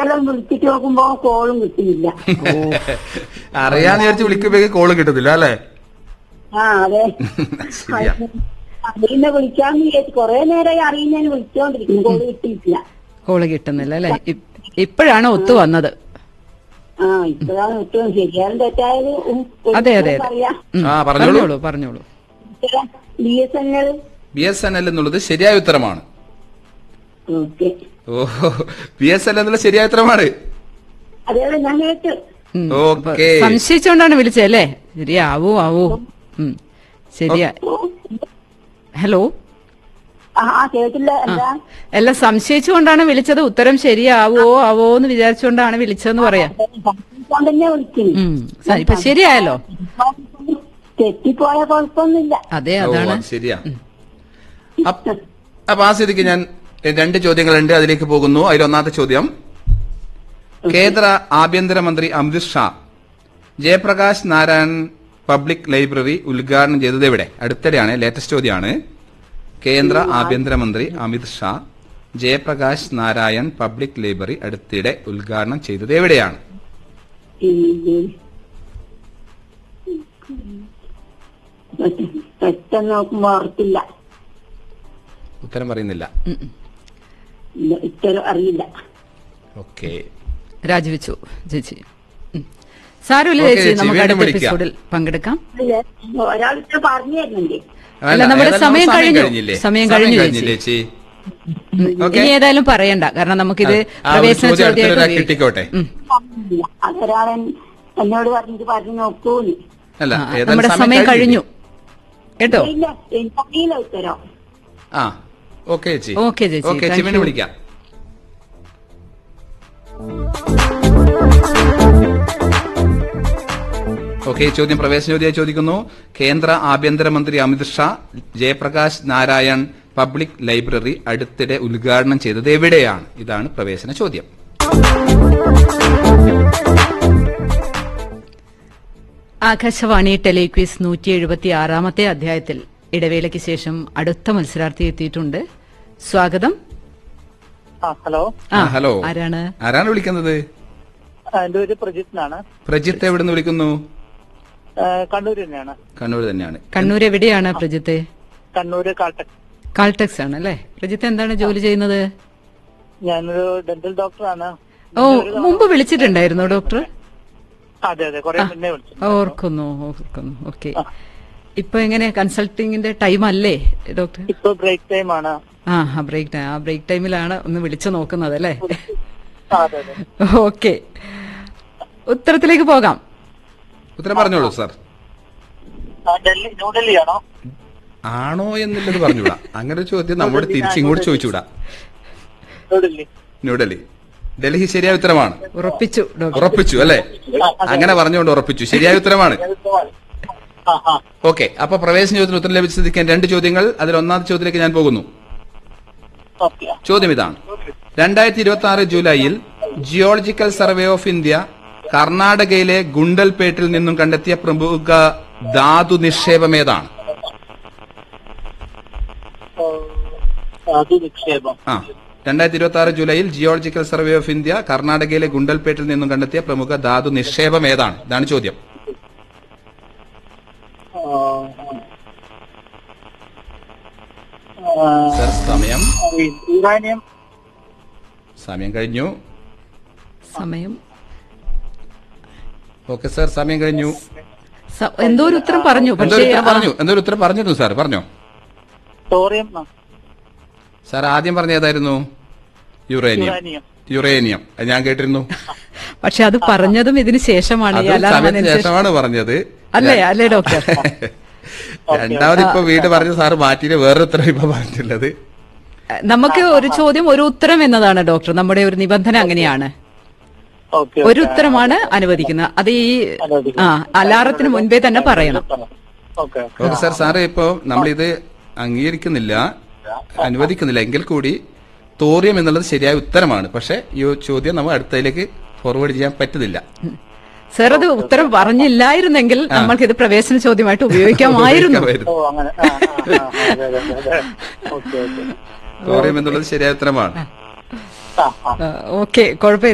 എല്ലാം വിളിച്ചിട്ട് നോക്കുമ്പോ കോളും കിട്ടുന്നില്ല. അറിയാന്ന് വിചാരിച്ച് വിളിക്കുമ്പോ കോള് കിട്ടുന്നില്ല അല്ലേ? ആ അതെ. ശരിയാ. അറിയുന്ന വിളിക്കാന്ന് വിചാരിച്ചു കൊറേ നേരമായി അറിയുന്നതിന് വിളിച്ചോണ്ടിരിക്കുന്നു, കോള് കിട്ടിയിട്ടില്ല. കോള് കിട്ടുന്നില്ല അല്ലെ? ഇപ്പോഴാണ് ഒത്തു വന്നത്. ആ ഇപ്പഴാണ് ഏറ്റവും ശരിയാലും തെറ്റായത്. അതെ അതെ അതെ. പറയാ പറഞ്ഞോളൂ പറഞ്ഞോളൂ. BSNL. BSNL എന്നുള്ളത് ശരിയായ ഉത്തരമാണ്. ഓക്കെ. ഓഹോ, BSNL എന്നുള്ള ശരിയായ ഉത്തരമാണ്. അതെ ഞാൻ കേട്ട്. ഓക്കെ. സംശയിച്ചോണ്ടാണ് വിളിച്ചല്ലേ? ശരിയാവോ ആവോ. ശരിയാ. ഹലോ. കേട്ടില്ല. എന്താ? എല്ലാം സംശയിച്ചുകൊണ്ടാണ് വിളിച്ചത്. ഉത്തരം ശരിയാവോ ആവോ എന്ന് വിചാരിച്ചുകൊണ്ടാണ് വിളിച്ചതെന്ന് പറയാം. ഇപ്പൊ ശരിയായല്ലോ. തെറ്റിപ്പോയ കുഴപ്പമൊന്നുമില്ല. അതെ അതാണ് ശരിയാ. അപ്പൊ ആ സ്ഥിതിക്ക് ഞാൻ 2 ചോദ്യങ്ങളുണ്ട്, അതിലേക്ക് പോകുന്നു. അതിലൊന്നാമത്തെ ചോദ്യം, കേന്ദ്ര ആഭ്യന്തരമന്ത്രി അമിത് ഷാ ജയപ്രകാശ് നാരായൺ പബ്ലിക് ലൈബ്രറി ഉദ്ഘാടനം ചെയ്തത് എവിടെ? അടുത്തിടെയാണ്, ലേറ്റസ്റ്റ് ചോദ്യമാണ്. കേന്ദ്ര ആഭ്യന്തരമന്ത്രി അമിത് ഷാ ജയപ്രകാശ് നാരായൺ പബ്ലിക് ലൈബ്രറി അടുത്തിടെ ഉദ്ഘാടനം ചെയ്തത് എവിടെയാണ്? പെട്ടെന്ന് നോക്കുമ്പോ ഓർത്തില്ല. ഉത്തരം പറയുന്നില്ല. ഉത്തരം അറിയില്ല. ഓക്കെ, രാജിവെച്ചു ചേച്ചി. സാരമില്ല ചേച്ചി, നമുക്ക് അടുത്ത എപ്പിസോഡിൽ പങ്കെടുക്കാം. ഒരാൾ പറഞ്ഞു തരുന്നുണ്ട്. അല്ല, നമ്മുടെ സമയം കഴിഞ്ഞു. സമയം കഴിഞ്ഞു ചേച്ചി. ഇനി ഏതായാലും പറയണ്ട, കാരണം നമുക്കിത് പ്രവേശന ചോദ്യമായിട്ട് കിട്ടിക്കോട്ടെ. അതൊരാളൻ എന്നോട് പറഞ്ഞിട്ട് പറഞ്ഞു നോക്കൂന്ന്. നമ്മുടെ സമയം കഴിഞ്ഞു കേട്ടോ. ഇല്ല, എനിക്കറിയില്ല ഉത്തരം. ഓക്കെ ചേച്ചി. ഓക്കെ ചേച്ചി, ചേച്ചി വിളിക്കാം. ഓക്കെ, ചോദ്യം പ്രവേശന ചോദ്യമായി ചോദിക്കുന്നു. കേന്ദ്ര ആഭ്യന്തരമന്ത്രി അമിത് ഷാ ജയപ്രകാശ് നാരായൺ പബ്ലിക് ലൈബ്രറി അടുത്തിടെ ഉദ്ഘാടനം ചെയ്തത് എവിടെയാണ്? ഇതാണ് പ്രവേശന ചോദ്യം. ആകാശവാണി ടെലിക്വിസ് 176-ാമത്തെ അധ്യായത്തിൽ ഇടവേളയ്ക്ക് ശേഷം അടുത്ത മത്സരാർത്ഥി എത്തിയിട്ടുണ്ട്. സ്വാഗതം. ഹലോ. ഹലോ, ആരാണ് വിളിക്കുന്നത്? എന്റെ പേര് പ്രജിത്ത് എന്നാണ്. പ്രജിത്ത് എവിടെ നിന്ന് വിളിക്കുന്നു? കണ്ണൂർ തന്നെയാണ്. കണ്ണൂർ തന്നെയാണ്. കണ്ണൂർ എവിടെയാണ് പ്രജിത്ത്? കണ്ണൂര് കാൾടെക്സ് ആണ് അല്ലേ? പ്രജിത്ത് എന്താണ് ജോലി ചെയ്യുന്നത്? ഞാനൊരു ഡെന്റൽ ഡോക്ടറാണ്. മുമ്പ് വിളിച്ചിട്ടുണ്ടായിരുന്നോ ഡോക്ടർ? അതെ അതെ, കുറെ മുന്നേ വിളിച്ചു. ഓർക്കുന്നു. ഓക്കെ. ഇപ്പൊ എങ്ങനെ കൺസൾട്ടിങ്ങിന്റെ ടൈം അല്ലേ ഡോക്ടർ? ഇപ്പൊ ബ്രേക്ക് ടൈം ആണ്. ബ്രേക്ക് ടൈമിലാണ് ഒന്ന് വിളിച്ചു നോക്കുന്നത് അല്ലേ? ഓക്കെ, ഉത്തരത്തിലേക്ക് പോകാം. ഉത്തരം പറഞ്ഞോളൂ സാർ. ന്യൂഡൽഹി ആണോ? ആണോ എന്നുള്ളത് പറഞ്ഞൂടാ. അങ്ങനെ ചോദ്യം നമ്മോട് തിരിച്ചിങ്ങോട്ട് ചോദിച്ചൂടാ. ന്യൂഡൽഹി. ഡൽഹി ശരിയായ ഉത്തരമാണ്. ഉറപ്പിച്ചു അല്ലെ? അങ്ങനെ പറഞ്ഞുകൊണ്ട് ഉറപ്പിച്ചു. ശരിയായ ഉത്തരമാണ്. ഓക്കെ, അപ്പൊ പ്രവേശന ചോദ്യത്തിന് ഉത്തരം ലഭിച്ചതിരിക്കാൻ 2 ചോദ്യങ്ങൾ. അതിൽ ഒന്നാമത്തെ ചോദ്യത്തിലേക്ക് ഞാൻ പോകുന്നു. ചോദ്യം ഇതാണ്: 2026 ജൂലൈയിൽ ജിയോളജിക്കൽ സർവേ ഓഫ് ഇന്ത്യ കർണാടകയിലെ ഗുണ്ടൽപേട്ടിൽ നിന്നും കണ്ടെത്തിയ പ്രമുഖ ധാതു നിക്ഷേപം ഏതാണ്? 2026 ജൂലൈയിൽ ജിയോളജിക്കൽ സർവേ ഓഫ് ഇന്ത്യ കർണാടകയിലെ ഗുണ്ടൽപേട്ടിൽ നിന്നും കണ്ടെത്തിയ പ്രമുഖ ധാതു നിക്ഷേപം ഏതാണ്? ഇതാണ് ചോദ്യം. സർ, സമയം കഴിഞ്ഞു. ഓക്കെ സാർ, സമയം കഴിഞ്ഞു. എന്തോ ഒരു ഉത്തരം പറഞ്ഞു. എന്തോ ഒരു ഉത്തരം പറഞ്ഞിരുന്നു സാർ, പറഞ്ഞോ. സാർ ആദ്യം പറഞ്ഞ ഏതായിരുന്നു? യുറേനിയം. ഞാൻ കേട്ടിരുന്നു. പക്ഷെ അത് പറഞ്ഞതും ഇതിന് ശേഷമാണ് പറഞ്ഞത് അല്ലേ ഡോക്ടർ? രണ്ടാമത് ഇപ്പൊ വീട് പറഞ്ഞ സാറ് മാറ്റിയിട്ട് വേറൊരു ഉത്തരം ഇപ്പൊ പറഞ്ഞിട്ടുള്ളത്. നമുക്ക് ഒരു ചോദ്യം ഒരു ഉത്തരം എന്നതാണ് ഡോക്ടർ. നമ്മുടെ ഒരു നിബന്ധന അങ്ങനെയാണ്. ഒരു ഉത്തരമാണ് അനുവദിക്കുന്നത്. അത് ഈ അലാറത്തിന് മുൻപേ തന്നെ പറയണം. Okay sir. സാറ് ഇപ്പൊ നമ്മളിത് അംഗീകരിക്കുന്നില്ല, അനുവദിക്കുന്നില്ല എങ്കിൽ കൂടി തോറിയം എന്നുള്ളത് ശരിയായ ഉത്തരമാണ്. പക്ഷെ ഈ ചോദ്യം നമ്മൾ അടുത്തതിലേക്ക് ഫോർവേഡ് ചെയ്യാൻ പറ്റുന്നില്ല. സർ, അത് ഉത്തരം പറഞ്ഞില്ലായിരുന്നെങ്കിൽ നമ്മൾക്ക് ഇത് പ്രവേശന ചോദ്യമായിട്ട് ഉപയോഗിക്കാമായിരുന്നു. തോറിയം എന്നുള്ളത് ശരിയായ ഉത്തരമാണ്. ഓക്കെ, കുഴപ്പമില്ല.